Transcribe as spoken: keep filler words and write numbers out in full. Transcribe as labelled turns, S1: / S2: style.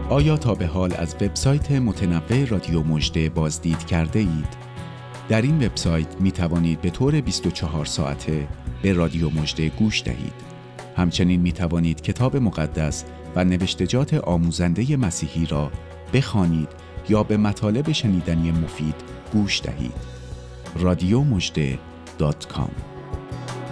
S1: آیا تا به حال از وبسایت متنوع رادیو مژده بازدید کرده اید؟ در این وبسایت می توانید به طور بیست و چهار ساعته به رادیو مژده گوش دهید. همچنین می توانید کتاب مقدس و نوشتجات آموزنده مسیحی را بخوانید یا به مطالب شنیدنی مفید گوش دهید. رادیو مژده دات کام